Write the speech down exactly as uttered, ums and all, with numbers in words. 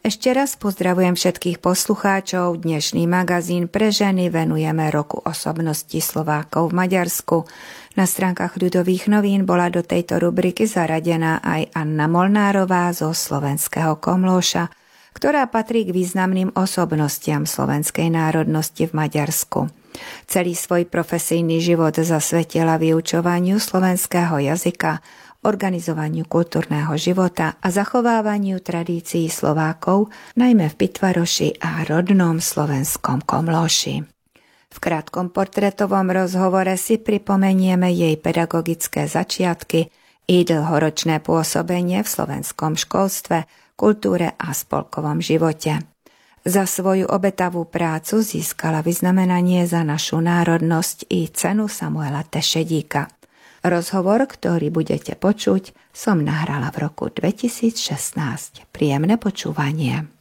Ešte raz pozdravujem všetkých poslucháčov. Dnešný magazín pre ženy venujeme roku osobnosti Slovákov v Maďarsku. Na stránkach Ľudových novín bola do tejto rubriky zaradená aj Anna Molnárová zo slovenského Komlóša, ktorá patrí k významným osobnostiam slovenskej národnosti v Maďarsku. Celý svoj profesijný život zasvetila vyučovaniu slovenského jazyka, organizovaniu kultúrneho života a zachovávaniu tradícií Slovákov, najmä v Pitvaroši a rodnom slovenskom Komlóši. V krátkom portrétovom rozhovore si pripomenieme jej pedagogické začiatky i dlhoročné pôsobenie v slovenskom školstve, kultúre a spolkovom živote. Za svoju obetavú prácu získala vyznamenanie za našu národnosť i cenu Samuela Tešedíka. Rozhovor, ktorý budete počuť, som nahrala v roku dvetisícšestnásť. Príjemné počúvanie.